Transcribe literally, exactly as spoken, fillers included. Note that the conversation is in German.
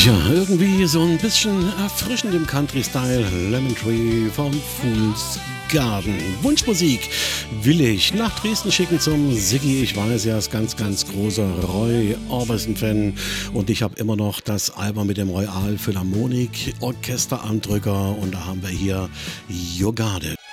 Ja, irgendwie so ein bisschen erfrischend im Country-Style. Lemon Tree vom Fool's Garden. Wunschmusik will ich nach Dresden schicken zum Siggi. Ich weiß, er ist ganz, ganz großer Roy Orbison-Fan und ich habe immer noch das Album mit dem Royal Philharmonic Orchester am Drücker und da haben wir hier You Got It.